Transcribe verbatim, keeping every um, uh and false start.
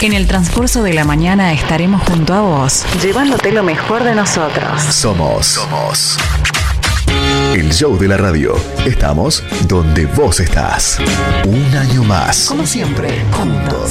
En el transcurso de la mañana estaremos junto a vos, llevándote lo mejor de nosotros. Somos, somos el show de la radio. Estamos donde vos estás. Un año más. Como siempre, juntos.